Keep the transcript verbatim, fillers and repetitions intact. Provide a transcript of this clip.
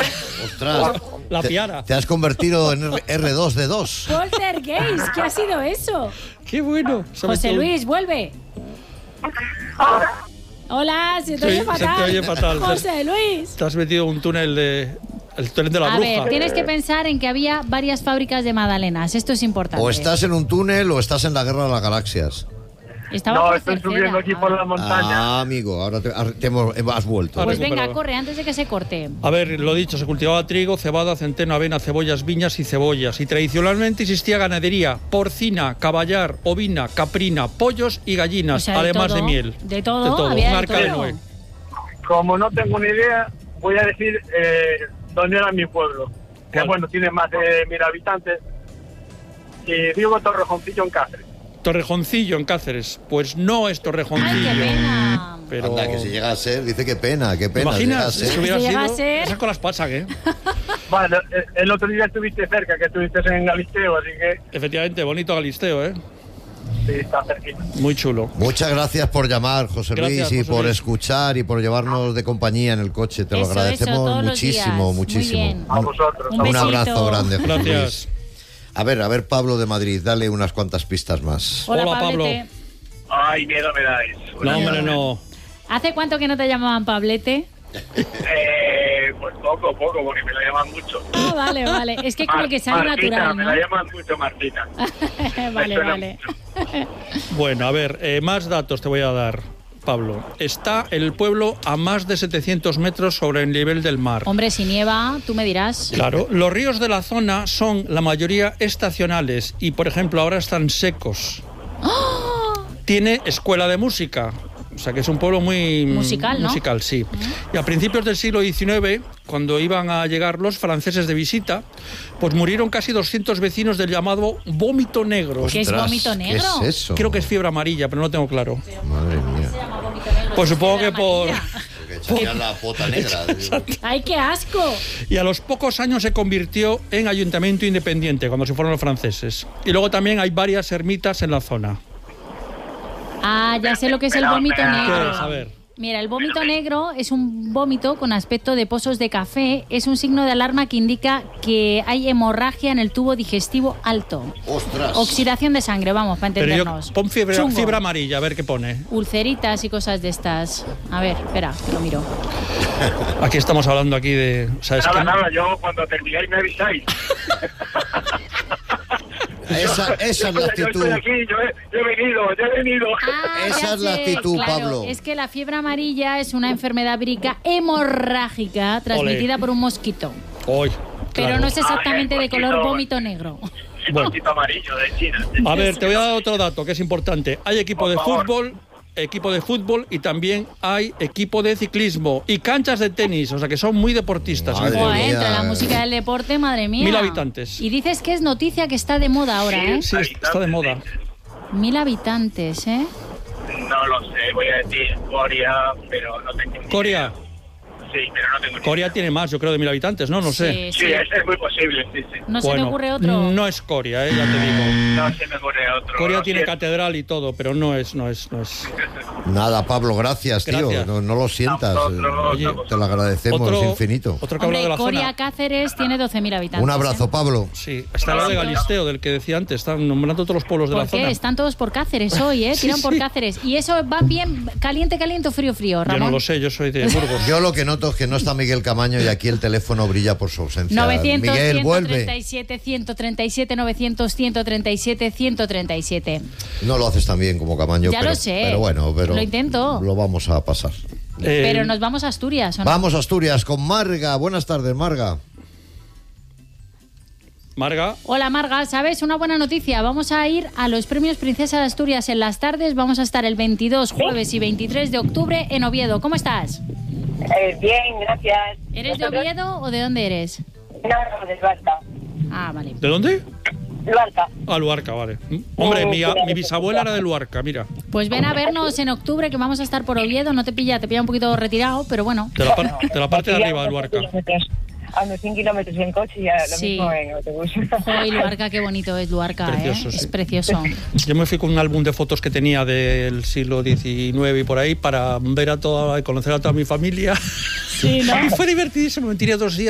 Ostras. La piara. Te, te has convertido en R dos D dos. Poltergeist, ¿qué ha sido eso? ¡Qué bueno! José Luis, vuelve. Hola, se te Sí, oye fatal. se te oye fatal. José Luis. Te has metido un túnel de... El túnel de la A bruja. ver, tienes que pensar en que había varias fábricas de magdalenas. Esto es importante. O estás en un túnel o estás en la guerra de las galaxias. Estaba No, por estoy tercera. subiendo aquí por la montaña. Ah, amigo, ahora te, te hemos, has vuelto. Pues recuperado. venga, corre, antes de que se corte. A ver, lo dicho, se cultivaba trigo, cebada, centeno, avena, cebollas, viñas y cebollas. Y tradicionalmente existía ganadería porcina, caballar, ovina, caprina, pollos y gallinas, O sea, de además todo, de miel. de todo, De todo, había un de arca de todo. Noé. Como no tengo ni idea, voy a decir eh, dónde era mi pueblo. Que ¿Cuál? bueno, tiene más de mil habitantes. Y digo Torrejoncillo en Cáceres. Torrejoncillo en Cáceres. Pues no es Torrejoncillo. Ay, qué pena. Pero... Anda, que si llega a ser, dice que pena, qué ¿Te pena. llega a imaginas? ser. Si hubiera Si llega a sido... ser- Esas cosas pasan, ¿eh? Bueno, eh, el otro día estuviste cerca, que estuviste en Galisteo, así que Efectivamente, bonito Galisteo, ¿eh? sí, está cerquita. Muy chulo. Muchas gracias por llamar, José Gracias, Luis, y José por Luis. escuchar y por llevarnos de compañía en el coche. Te lo Eso, agradecemos eso, todos los muchísimo, días. Muy muchísimo. bien. A vosotros. Un Un besito. abrazo grande, José Gracias. Luis. A ver, a ver, Pablo de Madrid, dale unas cuantas pistas más. Hola, Hola, Pablete. Ay, miedo me dais. No, hombre, no. ¿Hace cuánto que no te llamaban Pablete? Eh, pues poco, poco, porque me la llaman mucho. Ah, vale, vale. Es que como que sale Martita, natural, me ¿no? la llaman mucho Martita. Vale, suena vale. Bueno, a ver, eh, más datos te voy a dar, Pablo. Está el pueblo a más de setecientos metros sobre el nivel del mar. Hombre, si nieva, tú me dirás. Claro, los ríos de la zona son la mayoría estacionales y, por ejemplo, ahora están secos. Tiene escuela de música, o sea que es un pueblo muy... Musical, ¿no? Musical, sí. Y a principios del siglo diecinueve, cuando iban a llegar los franceses de visita, pues murieron casi doscientos vecinos del llamado vómito negro. ¿Qué es Ostras, vómito negro? ¿Qué es eso? Creo que es fiebre amarilla, pero no tengo claro. Madre mía. Pues supongo que por... Porque echaría la pota negra. ¡Ay, qué asco! Y a los pocos años se convirtió en ayuntamiento independiente, cuando se fueron los franceses. Y luego también hay varias ermitas en la zona. Ah, ya sé lo que es el Pero, vómito pero- negro. ¿Qué es? A ver. Mira, el vómito negro es un vómito con aspecto de pozos de café. Es un signo de alarma que indica que hay hemorragia en el tubo digestivo alto. Ostras. Oxidación de sangre, vamos, para Pero yo, entendernos. pon fiebre, Chungo. fiebre amarilla, a ver qué pone. Ulceritas y cosas de estas. A ver, espera, que lo miro. Aquí estamos hablando aquí de... O sea, es Nada, que- nada, yo cuando terminéis me avisáis. Esa, esa es la Yo actitud. estoy aquí, yo he, yo he venido, yo he venido. Ah, Esa ya es la sé, actitud, claro. Pablo. Es que la fiebre amarilla es una enfermedad vírica hemorrágica transmitida Ole. por un mosquito. Hoy, Pero claro. no es exactamente Ah, de el color mosquito. vómito negro. El Bueno. mosquito amarillo de China. A ver, te voy a dar otro dato que es importante. Hay equipo Por de favor. fútbol, equipo de fútbol y también hay equipo de ciclismo y canchas de tenis, o sea que son muy deportistas. Madre Joder, mía. entre la música del deporte, madre mía. Mil habitantes. Y dices que es noticia que está de moda ahora, ¿eh? Sí, está de moda. Mil habitantes, ¿eh? No lo sé, voy a decir Corea, pero no tengo ni Corea. idea. Sí, pero no tengo ni Corea tiene más, yo creo, de mil habitantes, ¿no? No sé. Sí, Sí, sí. es, es muy posible, sí, sí. ¿No se te Bueno, ocurre otro? No es Corea, eh, ya te digo. No se me ocurre otro. Corea Lo tiene siento. catedral y todo, pero no es, no es, no es. Nada, Pablo, gracias, tío. Gracias. No, no lo sientas. Nosotros, Oye, Te lo agradecemos Otro, infinito. otro que habla de Hombre, la Corea zona. Cáceres tiene doce mil habitantes. Un abrazo, ¿eh? Pablo. Sí, está lo de Galisteo, del que decía antes. Están nombrando todos los pueblos de ¿Por la qué? zona. Están todos por Cáceres hoy, ¿eh? Sí, Tiran por sí. Cáceres. ¿Y eso va bien caliente, caliente o frío, frío, Yo Ramón? no lo sé, yo soy de Burgos. Yo lo que noto es que no está Miguel Camaño y aquí el teléfono brilla por su ausencia. novecientos, Miguel, ciento vuelve. treinta y siete, ciento treinta y siete, novecientos, ciento treinta y siete, ciento treinta y siete. No lo haces tan bien como Camaño, Ya pero, lo sé. pero bueno, pero Lo intento. Lo vamos a pasar. Eh, Pero nos vamos a Asturias, ¿o no? Vamos a Asturias con Marga. Buenas tardes, Marga. Marga, Hola Marga, ¿sabes? Una buena noticia. Vamos a ir a los premios Princesa de Asturias en las tardes. Vamos a estar el veintidós, jueves y veintitrés de octubre en Oviedo. ¿Cómo estás? Eh, bien, gracias. ¿Eres de ¿Vosotros? Oviedo o de dónde eres? No, no, de Luarca. Ah, vale. ¿de dónde? Luarca. Ah, Luarca, vale. Hombre, Oh, mi, claro. mi bisabuela era de Luarca, mira. Pues ven a vernos en octubre que vamos a estar por Oviedo. No te pilla, te pilla un poquito retirado, pero bueno. De la, par- de la parte de Aquí arriba a de unos Luarca. kilómetros- A unos cien kilómetros en coche y a lo Sí. mismo en autobús. Hoy Luarca, qué bonito es Luarca, Precioso, ¿eh? sí. Es precioso. Yo me fui con un álbum de fotos que tenía del siglo diecinueve y por ahí para ver a toda y conocer a toda mi familia. Sí, ¿no? Y fue divertidísimo, me tiré dos días.